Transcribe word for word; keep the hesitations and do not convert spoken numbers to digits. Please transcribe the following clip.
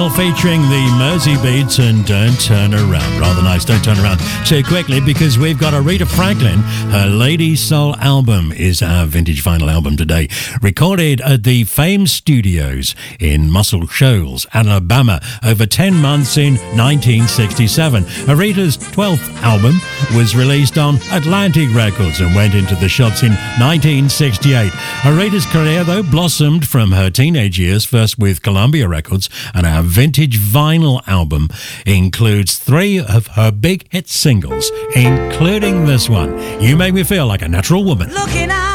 Featuring the Mersey Beats and Don't Turn Around. Rather nice, Don't Turn Around too quickly, because we've got Aretha Franklin. Her Lady Soul album is our vintage vinyl album today. Recorded at the Fame Studios in Muscle Shoals, Alabama, over ten months in nineteen sixty-seven. Aretha's twelfth album was released on Atlantic Records and went into the shops in nineteen sixty-eight. Aretha's career, though, blossomed from her teenage years, first with Columbia Records, and our vintage vinyl album includes three of her big hit singles, including this one, You Make Me Feel Like a Natural Woman. Looking out.